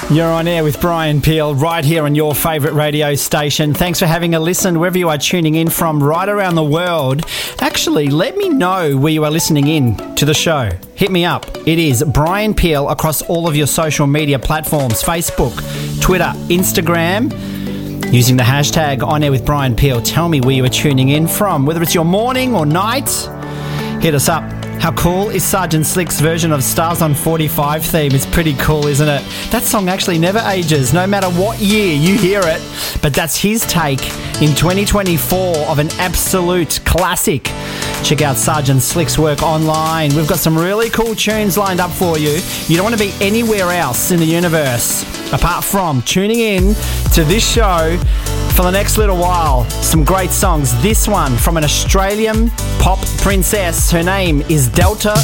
You're on air with Brian Peel right here on your favourite radio station. Thanks for having a listen wherever you are tuning in from right around the world. Actually, let me know where you are listening in to the show. Hit me up. It is Brian Peel across all of your social media platforms, Facebook, Twitter, Instagram. Using the hashtag On Air with Brian Peel. Tell me where you are tuning in from, whether it's your morning or night. Hit us up. How cool is Sergeant Slick's version of Stars on 45 theme? It's pretty cool, isn't it? That song actually never ages, no matter what year you hear it. But that's his take in 2024 of an absolute classic. Check out Sergeant Slick's work online. We've got some really cool tunes lined up for you. You don't want to be anywhere else in the universe apart from tuning in to this show for the next little while. Some great songs. This one from an Australian pop princess. Her name is Delta